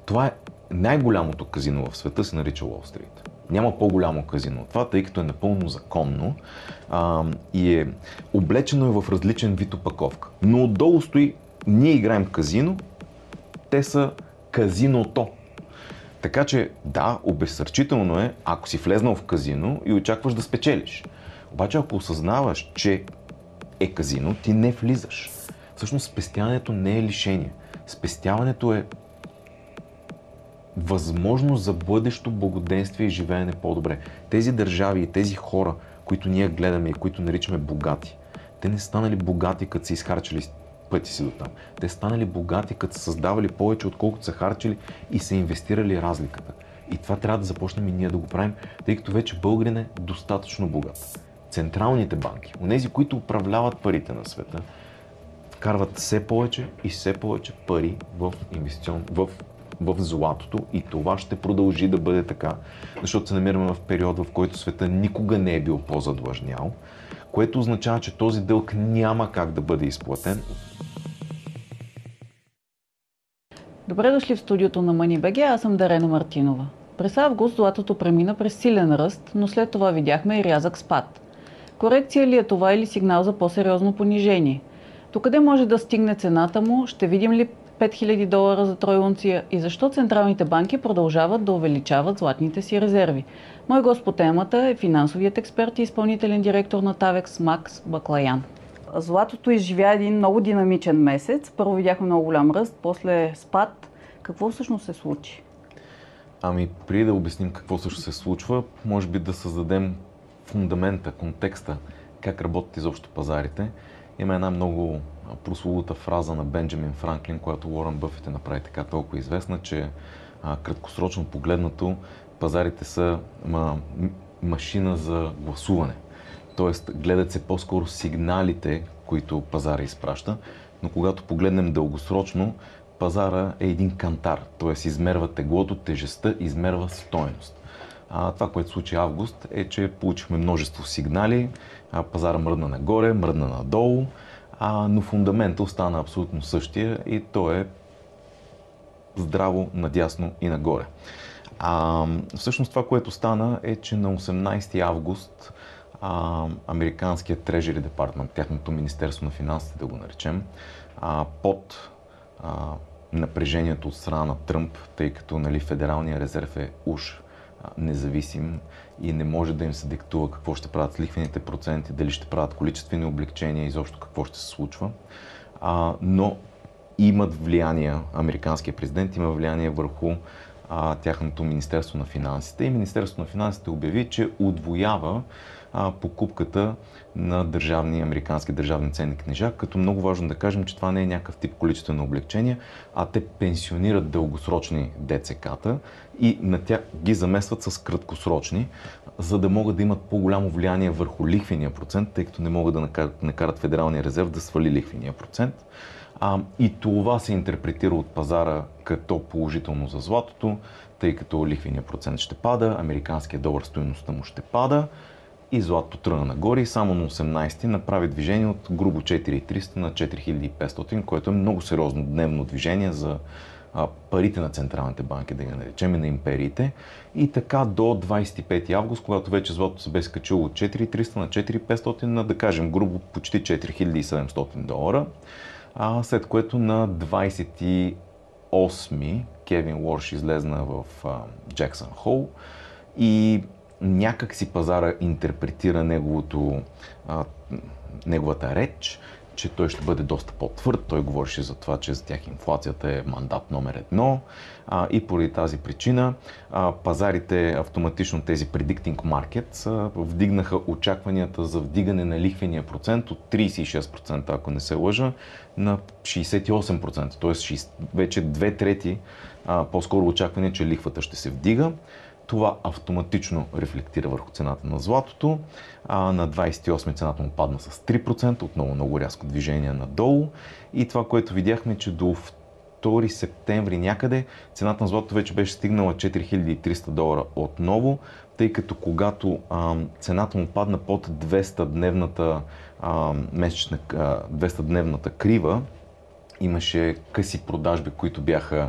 Това е най-голямото казино в света, се нарича Уол Стрит. Няма по-голямо казино от това, тъй като е напълно законно и е облечено е в различен вид опаковка. Но отдолу стои, ние играем казино, те са казиното. Така че да, обезсърчително е, ако си влезнал в казино и очакваш да спечелиш. Обаче ако осъзнаваш, че е казино, ти не влизаш. Всъщност спестяването не е лишение. Спестяването е възможност за бъдещо благоденствие и живеене по-добре. Тези държави и тези хора, които ние гледаме и които наричаме богати, те не станали богати, като са изхарчили пъти си до там. Те станали богати, като са създавали повече, отколкото са харчили и са инвестирали разликата. И това трябва да започнем и ние да го правим, тъй като вече българин е достатъчно богат. Централните банки, онези, които управляват парите на света, вкарват все повече и все повече пари в златото и това ще продължи да бъде така, защото се намираме в период, в който света никога не е бил по-задлъжнял, което означава, че този дълг няма как да бъде изплатен. Добре дошли в студиото на MoneyBG, аз съм Дарена Мартинова. През август златото премина през силен ръст, но след това видяхме и рязък спад. Корекция ли е това или сигнал за по-сериозно понижение? Докъде може да стигне цената му? Ще видим ли $5000 за трой унция и защо централните банки продължават да увеличават златните си резерви? Мой гост по темата е финансовият експерт и изпълнителен директор на Тавекс Макс Баклаян. Златото изживя един много динамичен месец. Първо видяхме много голям ръст, после спад. Какво всъщност се случи? Преди да обясним какво също се случва, може би да създадем фундамента, контекста, как работят изобщо пазарите. Има една много прословута фраза на Бенджамин Франклин, която Уорън Бъфет направи така толкова известна, че краткосрочно погледнато пазарите са машина за гласуване. Тоест гледат се по-скоро сигналите, които пазара изпраща, но когато погледнем дългосрочно, пазара е един кантар, т.е. измерва теглото, тежестта, измерва стойност. Това, което случи август, е, че получихме множество сигнали, пазара мръдна нагоре, мръдна надолу, но фундаментът остана абсолютно същия и то е здраво надясно и нагоре. Всъщност това, което стана е, че на 18 август американският Treasury Department, тяхното Министерство на финансите да го наречем, под напрежението от страна на Тръмп, тъй като Федералния резерв е уж независим и не може да им се диктува какво ще правят с лихвените проценти, дали ще правят количествени облегчения, изобщо какво ще се случва. Но имат влияние, американският президент има влияние върху тяхното Министерство на финансите и Министерството на финансите обяви, че удвоява покупката на американски държавни ценни книжа, като много важно да кажем, че това не е някакъв тип количествено облегчение, а те пенсионират дългосрочни ДЦК-та и на тях ги заместват с краткосрочни, за да могат да имат по-голямо влияние върху лихвения процент, тъй като не могат да накарат Федералния резерв да свали лихвения процент. И това се интерпретира от пазара като положително за златото, тъй като лихвения процент ще пада, американският долар стойността му ще пада и златото тръгна нагоре и само на 18-ти направи движение от грубо 4300 на 4500, което е много сериозно дневно движение за парите на централните банки, да ги наречем, и на империите. И така до 25 август, когато вече златото се бе скачило от 4300 на 4500 на, да кажем, грубо почти $4700. След което на 28-ми Кевин Уорш излезна в Джексън Хол и някак си пазара интерпретира неговата реч, че той ще бъде доста по-твърд. Той говореше за това, че за тях инфлацията е мандат номер 1 и поради тази причина пазарите автоматично, тези predicting markets, вдигнаха очакванията за вдигане на лихвения процент от 36%, ако не се лъжа, на 68%, т.е. вече 2/3 по-скоро очакване, че лихвата ще се вдига. Това автоматично рефлектира върху цената на златото. На 28 цената му падна с 3%, отново много рязко движение надолу. И това, което видяхме, че до 2 септември някъде цената на златото вече беше стигнала $4300 отново, тъй като когато цената му падна под 200-дневната крива, имаше къси продажби, които бяха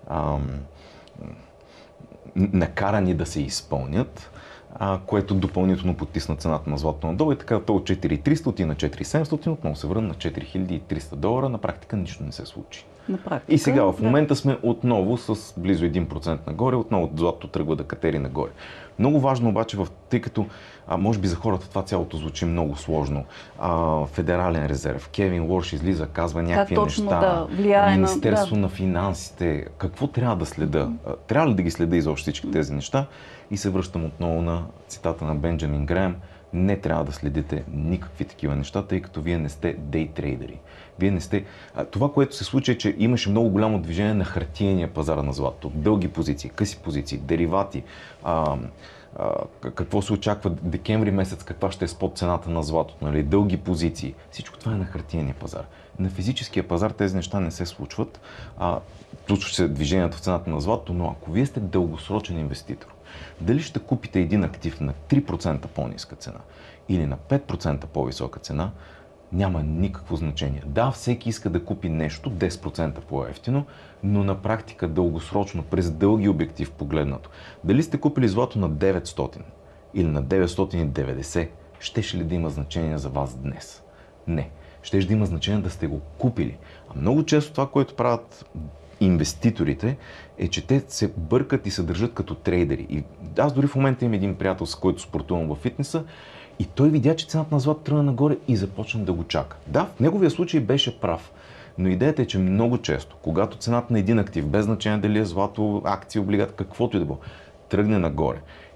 накарани да се изпълнят, което допълнително потисна цената на златото надолу и така то от 4300 отиде на 4700, отново се върна на 4300 $. На практика нищо не се случи. И сега в момента сме отново с близо 1% нагоре, отново златото тръгва да катери нагоре. Много важно обаче, тъй като може би за хората това цялото звучи много сложно. Федерален резерв, Кевин Лорш излиза, казва някакви неща, Министерство на финансите, какво трябва да следа? Трябва ли да ги следа изобщо всички тези неща? И се връщам отново на цитата на Бенджамин Греъм. Не трябва да следите никакви такива неща, тъй като вие не сте дейтрейдери. Вие не сте... Това, което се случи е, че имаше много голямо движение на хартиения пазар на златото. Дълги позиции, къси позиции, деривати. Какво се очаква декември месец, каква ще е спот цената на златото, нали? Дълги позиции. Всичко това е на хартиения пазар. На физическия пазар тези неща не се случват. Случва се движението в цената на златото, но ако вие сте дългосрочен инвеститор, дали ще купите един актив на 3% по-ниска цена или на 5% по-висока цена, няма никакво значение. Да, всеки иска да купи нещо 10% по-евтино, но на практика дългосрочно, през дълги обектив погледнато, дали сте купили злато на 900 или на 990, щеше ли да има значение за вас днес? Не. Щеше да има значение да сте го купили. А много често това, което правят инвеститорите, е, че те се бъркат и се държат като трейдери. И аз дори в момента имам един приятел, с който спортувам във фитнеса, и той видя, че цената на злато тръгна нагоре и започна да го чака. Да, в неговия случай беше прав. Но идеята е, че много често, когато цената на един актив, без значение дали е злато, акции, облигат, каквото и да било, тръгне нагоре